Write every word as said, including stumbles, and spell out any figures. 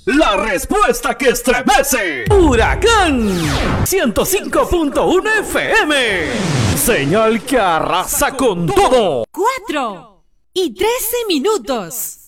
La respuesta que estremece. Huracán ciento cinco punto uno F M. Señal que arrasa con todo. Cuatro y trece minutos.